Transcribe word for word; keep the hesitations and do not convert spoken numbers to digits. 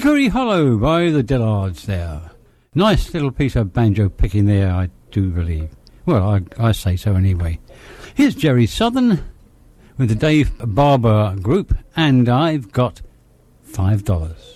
Hickory Hollow by the Dillards there. Nice little piece of banjo picking there, I do believe. Well, I, I say so anyway. Here's Jerry Southern with the Dave Barber Group, and I've got five dollars.